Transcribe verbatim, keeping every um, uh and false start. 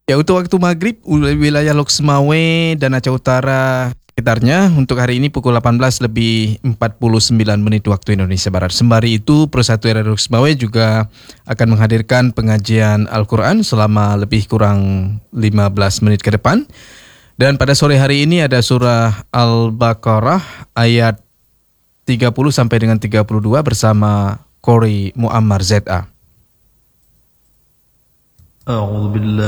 Ya, untuk waktu maghrib wilayah Lok Semawe dan Aceh Utara sekitarnya untuk hari ini pukul delapan belas lebih empat puluh sembilan menit waktu Indonesia Barat. Sembari itu Persatuan R I Lok Semawe juga akan menghadirkan pengajian Al-Quran selama lebih kurang lima belas menit ke depan. Dan pada sore hari ini ada surah Al-Baqarah ayat tiga puluh sampai dengan tiga puluh dua bersama Qori Muammar Z A. أعوذ بالله